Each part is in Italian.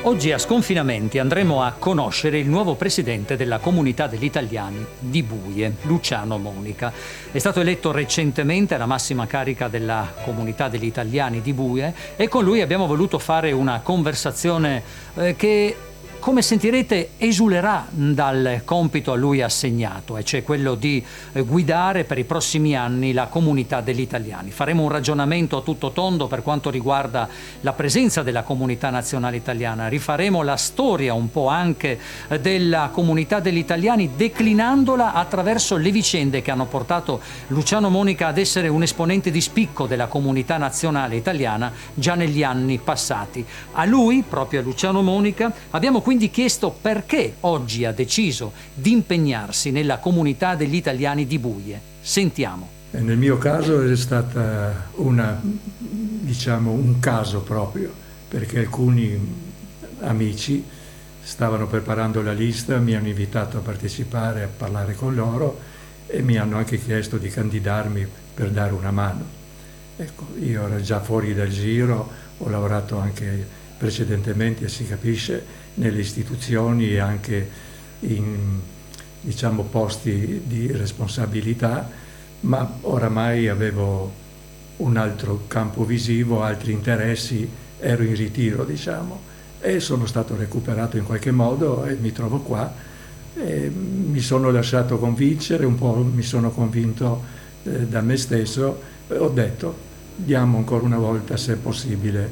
Oggi a Sconfinamenti andremo a conoscere il nuovo presidente della Comunità degli Italiani di Buie, Luciano Monica. È stato eletto recentemente alla massima carica della Comunità degli Italiani di Buie e con lui abbiamo voluto fare una conversazione che, come sentirete, esulerà dal compito a lui assegnato, e cioè quello di guidare per i prossimi anni la Comunità degli Italiani. Faremo un ragionamento a tutto tondo per quanto riguarda la presenza della Comunità Nazionale Italiana, rifaremo la storia un po' anche della Comunità degli Italiani, declinandola attraverso le vicende che hanno portato Luciano Monica ad essere un esponente di spicco della Comunità Nazionale Italiana già negli anni passati. A lui, proprio a Luciano Monica, abbiamo quindi chiesto perché oggi ha deciso di impegnarsi nella Comunità degli Italiani di Buie. Sentiamo. Nel mio caso è stata un caso proprio, perché alcuni amici stavano preparando la lista, mi hanno invitato a partecipare, a parlare con loro e mi hanno anche chiesto di candidarmi per dare una mano. Ecco, io ero già fuori dal giro, ho lavorato anche precedentemente, si capisce, nelle istituzioni e anche in posti di responsabilità, ma oramai avevo un altro campo visivo, altri interessi, ero in ritiro, e sono stato recuperato in qualche modo e mi trovo qua. E mi sono lasciato convincere, un po' mi sono convinto da me stesso, ho detto diamo ancora una volta, se è possibile,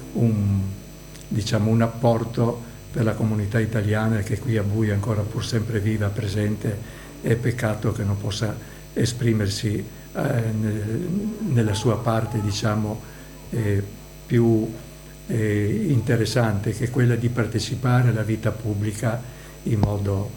un apporto per la comunità italiana che qui a Buie è ancora pur sempre viva, presente, è peccato che non possa esprimersi nella sua parte più interessante, che è quella di partecipare alla vita pubblica in modo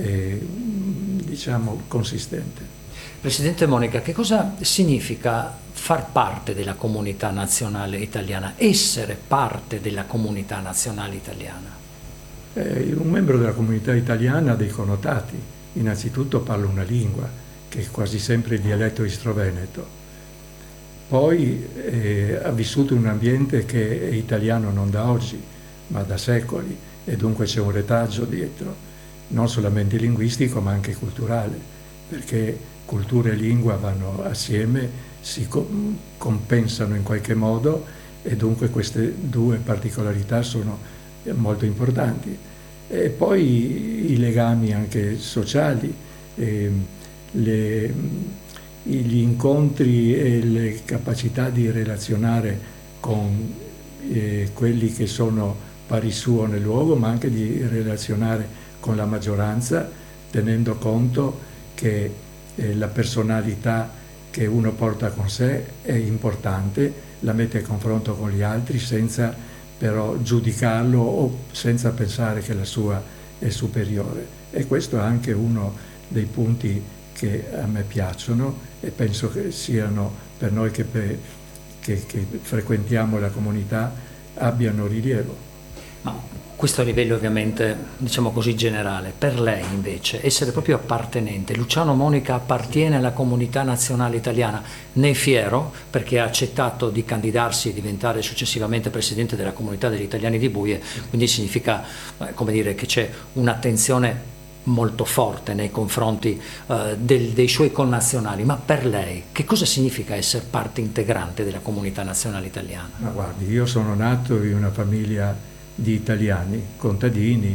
consistente. Presidente Monica, che cosa significa far parte della Comunità Nazionale Italiana, essere parte della Comunità Nazionale Italiana? Un membro della comunità italiana ha dei connotati. Innanzitutto parla una lingua, che è quasi sempre il dialetto istroveneto. Poi ha vissuto in un ambiente che è italiano non da oggi, ma da secoli, e dunque c'è un retaggio dietro, non solamente linguistico ma anche culturale, perché cultura e lingua vanno assieme, si compensano in qualche modo, e dunque queste due particolarità sono molto importanti. E poi i legami anche sociali, gli incontri e le capacità di relazionare con quelli che sono pari suo nel luogo, ma anche di relazionare con la maggioranza, tenendo conto che la personalità che uno porta con sé è importante, la mette a confronto con gli altri senza però giudicarlo o senza pensare che la sua è superiore. E questo è anche uno dei punti che a me piacciono e penso che siano per noi che frequentiamo la comunità abbiano rilievo. Ma questo a livello ovviamente, generale. Per lei invece, essere proprio appartenente, Luciano Monica appartiene alla Comunità Nazionale Italiana, ne è fiero perché ha accettato di candidarsi e diventare successivamente presidente della Comunità degli Italiani di Buie, quindi significa, che c'è un'attenzione molto forte nei confronti dei suoi connazionali. Ma per lei che cosa significa essere parte integrante della Comunità Nazionale Italiana? Ma guardi, io sono nato in una famiglia di italiani, contadini,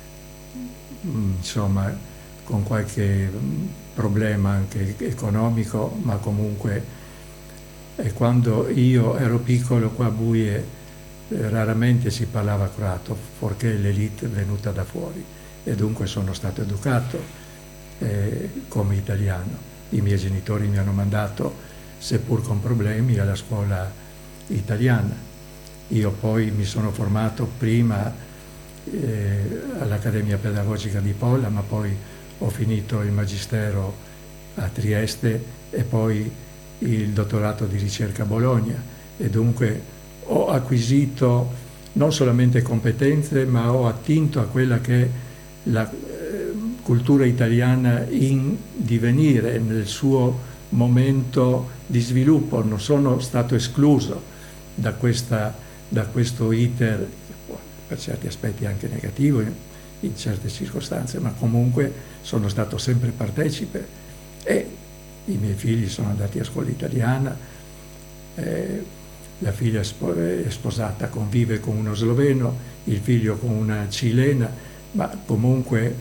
con qualche problema anche economico, ma comunque quando io ero piccolo qua a Buie raramente si parlava croato, fuorché l'élite venuta da fuori, e dunque sono stato educato come italiano. I miei genitori mi hanno mandato, seppur con problemi, alla scuola italiana. Io poi mi sono formato prima all'Accademia Pedagogica di Polla, ma poi ho finito il magistero a Trieste e poi il dottorato di ricerca a Bologna, e dunque ho acquisito non solamente competenze, ma ho attinto a quella che è la cultura italiana in divenire, nel suo momento di sviluppo. Non sono stato escluso da questo iter per certi aspetti anche negativo in certe circostanze, ma comunque sono stato sempre partecipe e i miei figli sono andati a scuola italiana, la figlia è sposata, convive con uno sloveno, il figlio con una cilena, ma comunque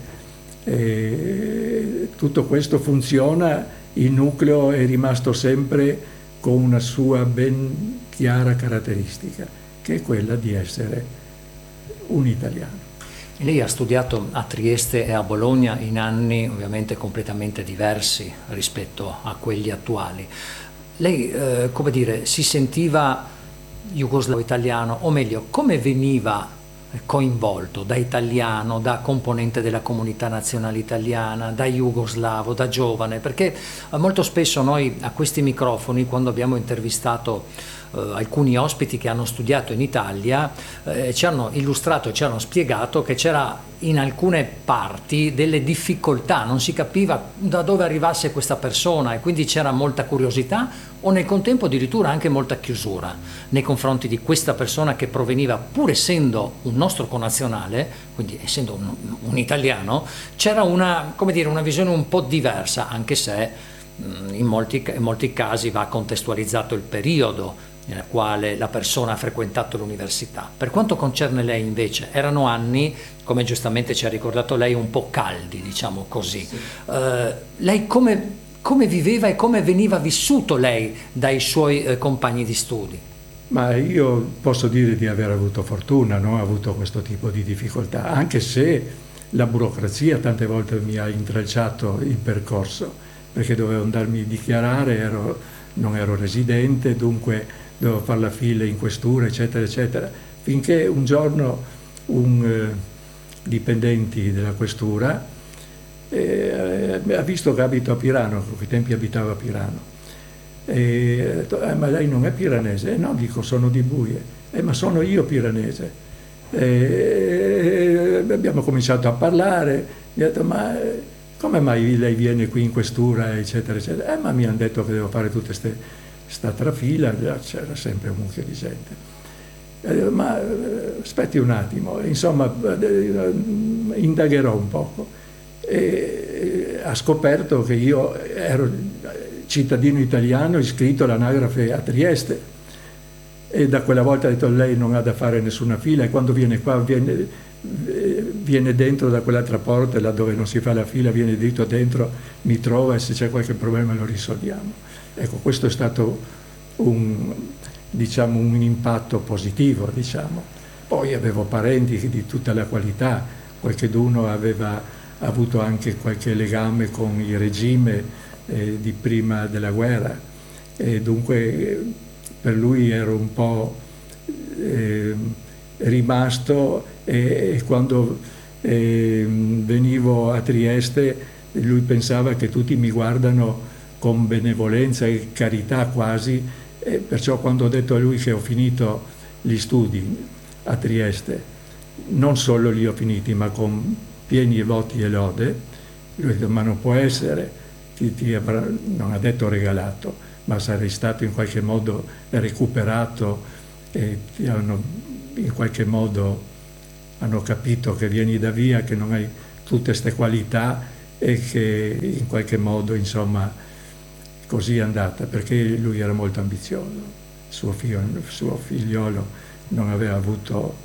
tutto questo funziona, il nucleo è rimasto sempre con una sua ben chiara caratteristica, che è quella di essere un italiano. Lei ha studiato a Trieste e a Bologna in anni ovviamente completamente diversi rispetto a quelli attuali. Lei, come dire, si sentiva jugoslavo-italiano, o meglio, come veniva coinvolto da italiano, da componente della comunità nazionale italiana, da jugoslavo, da giovane? Perché molto spesso noi a questi microfoni, quando abbiamo intervistato alcuni ospiti che hanno studiato in Italia, ci hanno illustrato e ci hanno spiegato che c'era in alcune parti delle difficoltà, non si capiva da dove arrivasse questa persona e quindi c'era molta curiosità o nel contempo addirittura anche molta chiusura nei confronti di questa persona che proveniva, pur essendo un nostro connazionale, quindi essendo un italiano, c'era una, come dire, una visione un po' diversa, anche se in molti casi va contestualizzato il periodo nella quale la persona ha frequentato l'università. Per quanto concerne lei invece, erano anni, come giustamente ci ha ricordato lei, un po' caldi, diciamo così. Sì. Lei come viveva e come veniva vissuto lei dai suoi compagni di studi? Ma io posso dire di aver avuto fortuna, non ho avuto questo tipo di difficoltà, anche se la burocrazia tante volte mi ha intralciato il percorso, perché dovevo andarmi a dichiarare, non ero residente, dunque dovevo fare la fila in questura, eccetera, eccetera, finché un giorno dipendenti della questura ha visto che abito a Pirano, a quei tempi abitavo a Pirano, e ha detto, ma lei non è piranese? No, dico, sono di Buie. Ma sono io piranese. Abbiamo cominciato a parlare, mi ha detto, ma come mai lei viene qui in questura, eccetera, eccetera? Ma mi hanno detto che devo fare tutte sta trafila, c'era sempre un mucchio di gente. Ma aspetti un attimo, insomma, indagherò un poco. E ha scoperto che io ero cittadino italiano iscritto all'anagrafe a Trieste, e da quella volta ha detto, lei non ha da fare nessuna fila, e quando viene qua viene dentro da quell'altra porta, là dove non si fa la fila, viene dritto dentro, mi trova e se c'è qualche problema lo risolviamo. Ecco, questo è stato un impatto positivo, diciamo. Poi avevo parenti di tutta la qualità, qualcheduno aveva avuto anche qualche legame con il regime di prima della guerra, e dunque per lui ero un po' rimasto, e quando venivo a Trieste lui pensava che tutti mi guardano con benevolenza e carità quasi, e perciò quando ho detto a lui che ho finito gli studi a Trieste, non solo li ho finiti ma con pieni voti e lode, lui ha detto, ma non può essere, non ha detto regalato, ma sarei stato in qualche modo recuperato, e in qualche modo hanno capito che vieni da via, che non hai tutte queste qualità, e che in qualche modo, insomma, così è andata, perché lui era molto ambizioso. Suo figliolo non aveva avuto,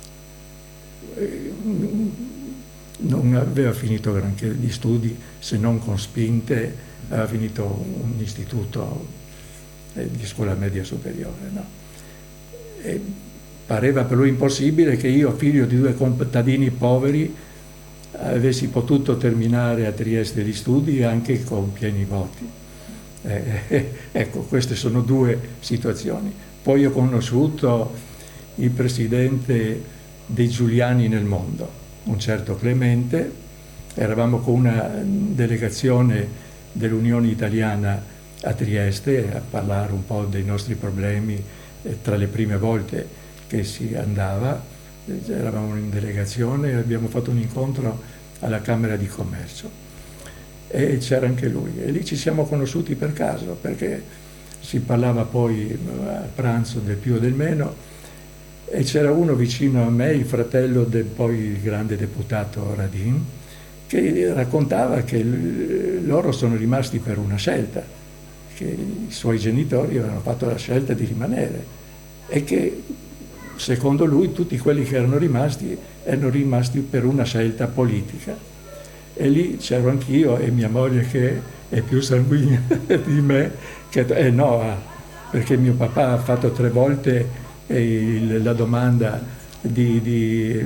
non aveva finito granché di studi, se non con spinte, aveva finito un istituto di scuola media superiore, no? E pareva per lui impossibile che io, figlio di due contadini poveri, avessi potuto terminare a Trieste gli studi anche con pieni voti. Ecco, queste sono due situazioni. Poi ho conosciuto il presidente dei Giuliani nel mondo, un certo Clemente, eravamo con una delegazione dell'Unione Italiana a Trieste a parlare un po' dei nostri problemi, tra le prime volte che si andava, eravamo in delegazione e abbiamo fatto un incontro alla Camera di Commercio. E c'era anche lui, e lì ci siamo conosciuti per caso, perché si parlava poi a pranzo del più o del meno, e c'era uno vicino a me, il fratello del poi il grande deputato Radin, che raccontava che loro sono rimasti per una scelta, che i suoi genitori avevano fatto la scelta di rimanere e che secondo lui tutti quelli che erano rimasti per una scelta politica. E lì c'ero anch'io e mia moglie, che è più sanguigna di me, che no, perché mio papà ha fatto 3 volte la domanda di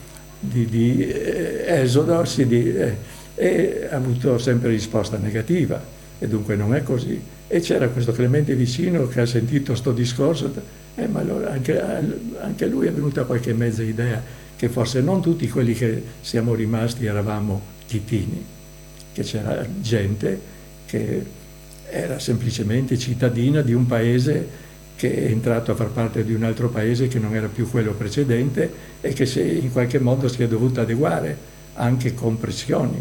esodo, e ha avuto sempre risposta negativa, e dunque non è così. E c'era questo Clemente vicino che ha sentito sto discorso, ma allora anche lui è venuta qualche mezza idea che forse non tutti quelli che siamo rimasti eravamo titini, che c'era gente che era semplicemente cittadina di un paese che è entrato a far parte di un altro paese che non era più quello precedente e che in qualche modo si è dovuto adeguare anche con pressioni.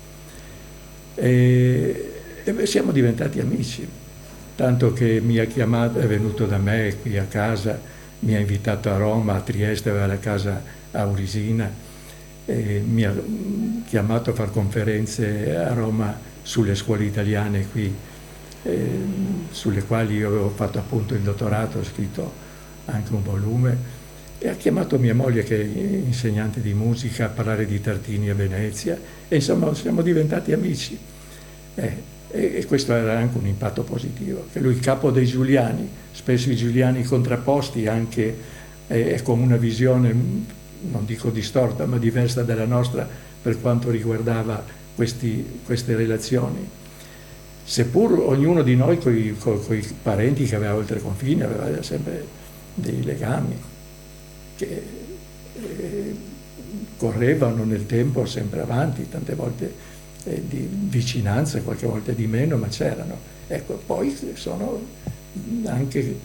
E siamo diventati amici, tanto che mi ha chiamato, è venuto da me qui a casa, mi ha invitato a Roma, a Trieste, aveva la casa a Urisina, e mi ha chiamato a fare conferenze a Roma sulle scuole italiane qui, sulle quali io avevo fatto appunto il dottorato, ho scritto anche un volume, e ha chiamato mia moglie, che è insegnante di musica, a parlare di Tartini a Venezia, e insomma siamo diventati amici. E questo era anche un impatto positivo, che lui, capo dei Giuliani, spesso i Giuliani contrapposti anche con una visione, non dico distorta, ma diversa dalla nostra per quanto riguardava queste relazioni. Seppur ognuno di noi con i parenti che aveva oltre confine aveva sempre dei legami che correvano nel tempo sempre avanti, tante volte di vicinanza, qualche volta di meno, ma c'erano. Ecco, poi sono anche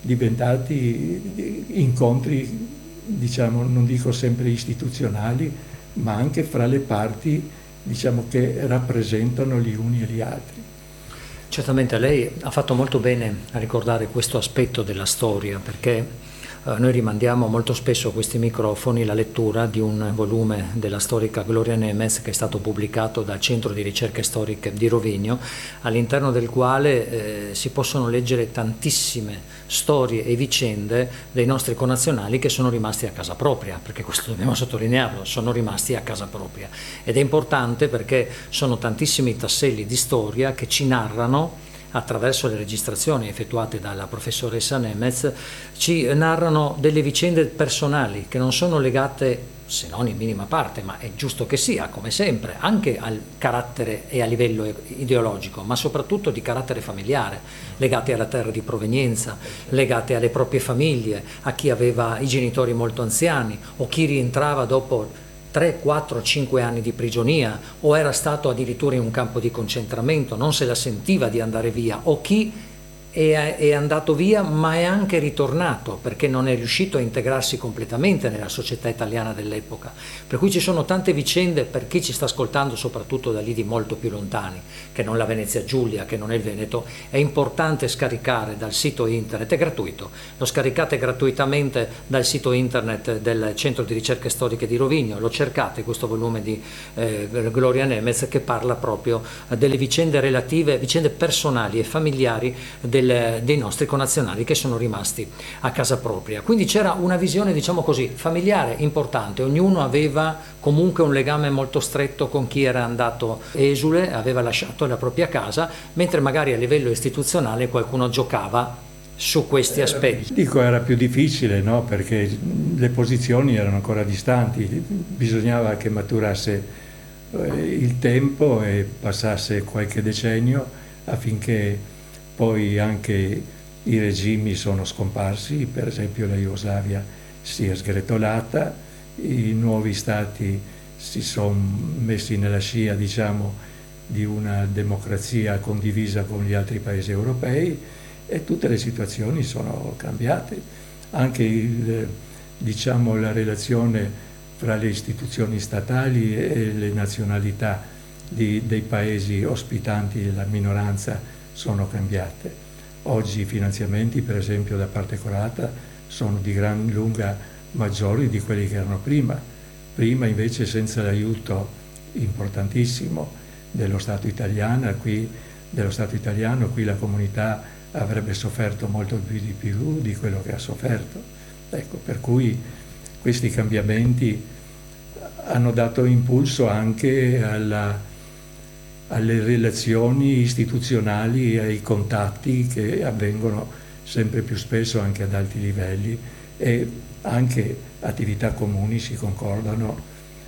diventati incontri, diciamo, non dico sempre istituzionali, ma anche fra le parti, diciamo, che rappresentano gli uni e gli altri. Certamente lei ha fatto molto bene a ricordare questo aspetto della storia, perché noi rimandiamo molto spesso a questi microfoni la lettura di un volume della storica Gloria Nemez che è stato pubblicato dal Centro di Ricerche Storiche di Rovigno, all'interno del quale si possono leggere tantissime storie e vicende dei nostri connazionali che sono rimasti a casa propria, perché questo dobbiamo sottolinearlo, sono rimasti a casa propria. Ed è importante perché sono tantissimi tasselli di storia che ci narrano, attraverso le registrazioni effettuate dalla professoressa Nemez, ci narrano delle vicende personali che non sono legate, se non in minima parte, ma è giusto che sia, come sempre, anche al carattere e a livello ideologico, ma soprattutto di carattere familiare, legate alla terra di provenienza, legate alle proprie famiglie, a chi aveva i genitori molto anziani o chi rientrava dopo 3, 4, 5 anni di prigionia, o era stato addirittura in un campo di concentramento, non se la sentiva di andare via, o chi è andato via ma è anche ritornato perché non è riuscito a integrarsi completamente nella società italiana dell'epoca. Per cui ci sono tante vicende, per chi ci sta ascoltando soprattutto da lidi molto più lontani, che non la Venezia Giulia, che non è il Veneto, è importante scaricare dal sito internet, è gratuito, lo scaricate gratuitamente dal sito internet del Centro di Ricerche Storiche di Rovigno, lo cercate, questo volume di Gloria Nemez, che parla proprio delle vicende relative, vicende personali e familiari dei nostri connazionali che sono rimasti a casa propria. Quindi c'era una visione, diciamo così, familiare importante, ognuno aveva comunque un legame molto stretto con chi era andato esule, aveva lasciato la propria casa, mentre magari a livello istituzionale qualcuno giocava su questi aspetti. Dico, era più difficile, no? Perché le posizioni erano ancora distanti, bisognava che maturasse il tempo e passasse qualche decennio affinché poi anche i regimi sono scomparsi, per esempio la Jugoslavia si è sgretolata, i nuovi stati si sono messi nella scia, diciamo, di una democrazia condivisa con gli altri paesi europei e tutte le situazioni sono cambiate. Anche diciamo, la relazione fra le istituzioni statali e le nazionalità dei paesi ospitanti la minoranza sono cambiate. Oggi i finanziamenti, per esempio da parte croata, sono di gran lunga maggiori di quelli che erano prima. Prima invece, senza l'aiuto importantissimo dello Stato italiano, qui la comunità avrebbe sofferto molto più di quello che ha sofferto. Ecco, per cui questi cambiamenti hanno dato impulso anche alle relazioni istituzionali e ai contatti che avvengono sempre più spesso anche ad alti livelli, e anche attività comuni si concordano,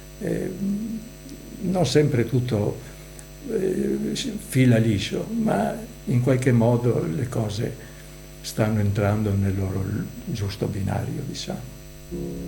non sempre tutto fila liscio, ma in qualche modo le cose stanno entrando nel loro giusto binario, diciamo.